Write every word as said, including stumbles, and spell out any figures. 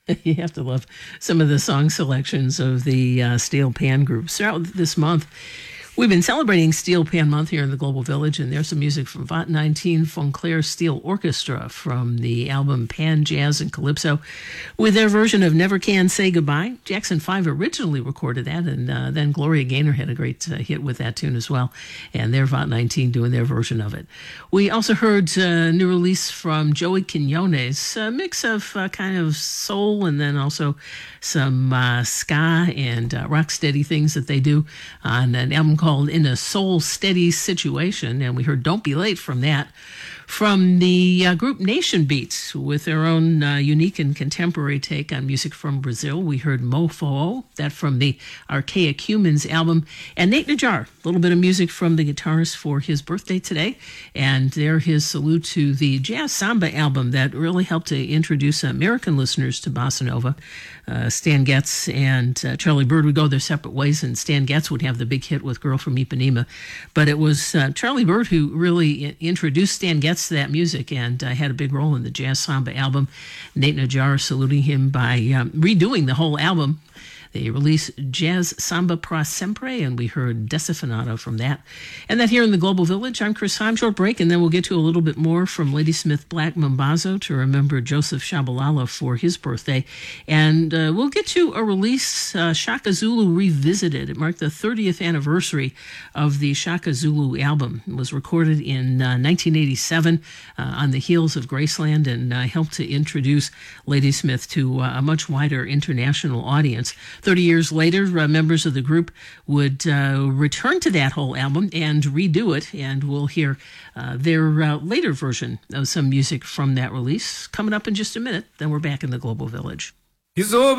You have to love some of the song selections of the uh, Steel Pan group. Throughout this month, we've been celebrating Steel Pan Month here in the Global Village, and there's some music from Vot nineteen Fonclair Steel Orchestra from the album Pan Jazz and Calypso with their version of Never Can Say Goodbye. Jackson five originally recorded that, and uh, then Gloria Gaynor had a great uh, hit with that tune as well, and they're Vot nineteen doing their version of it. We also heard a new release from Joey Quinones, a mix of uh, kind of soul and then also some uh, ska and uh, rock steady things that they do on an album called In a Soul Steady Situation, and we heard Don't Be Late from that. From the uh, group Nation Beats, with their own uh, unique and contemporary take on music from Brazil, we heard Mofo, that from the Archaic Humans album, and Nate Najar, a little bit of music from the guitarist for his birthday today, and there his salute to the Jazz Samba album that really helped to introduce American listeners to Bossa Nova. Uh, Stan Getz and uh, Charlie Bird would go their separate ways, and Stan Getz would have the big hit with Girl from Ipanema. But it was uh, Charlie Bird who really I- introduced Stan Getz to that music and uh, had a big role in the Jazz Samba album. Nate Najar saluting him by um, redoing the whole album. They released Jazz Samba Pra Sempre, and we heard Desafinado from that. And that here in the Global Village, I'm Chris Heim. Short break, and then we'll get to a little bit more from Ladysmith Black Mambazo to remember Joseph Shabalala for his birthday. And uh, we'll get to a release, uh, Shaka Zulu Revisited. It marked the thirtieth anniversary of the Shaka Zulu album. It was recorded in uh, nineteen eighty-seven uh, on the heels of Graceland, and uh, helped to introduce Ladysmith to uh, a much wider international audience. thirty years later, uh, members of the group would uh, return to that whole album and redo it, and we'll hear uh, their uh, later version of some music from that release coming up in just a minute. Then we're back in the Global Village.